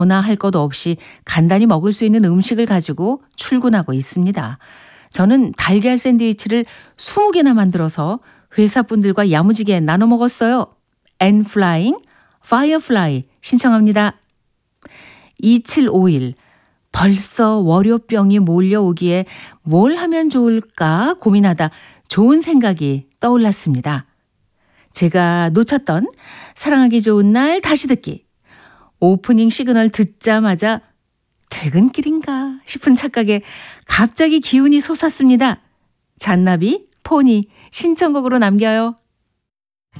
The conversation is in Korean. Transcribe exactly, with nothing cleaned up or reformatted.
나 할 것 없이 간단히 먹을 수 있는 음식을 가지고 출근하고 있습니다. 저는 달걀 샌드위치를 스무 개나 만들어서 회사 분들과 야무지게 나눠 먹었어요. And flying, firefly 신청합니다. 이칠오일 벌써 월요병이 몰려오기에 뭘 하면 좋을까 고민하다 좋은 생각이 떠올랐습니다. 제가 놓쳤던 사랑하기 좋은 날 다시 듣기. 오프닝 시그널 듣자마자 퇴근길인가 싶은 착각에 갑자기 기운이 솟았습니다. 잔나비, 포니 신청곡으로 남겨요.